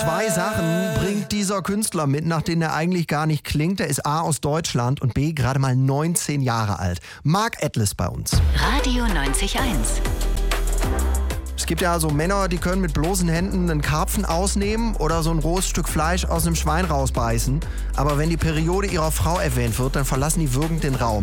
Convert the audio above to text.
2 Sachen bringt dieser Künstler mit, nach denen er eigentlich gar nicht klingt. Er ist A, aus Deutschland und B, gerade mal 19 Jahre alt. Mark Atlas bei uns. Radio 90.1. Es gibt ja so Männer, die können mit bloßen Händen einen Karpfen ausnehmen oder so ein rohes Stück Fleisch aus einem Schwein rausbeißen. Aber wenn die Periode ihrer Frau erwähnt wird, dann verlassen die würgend den Raum.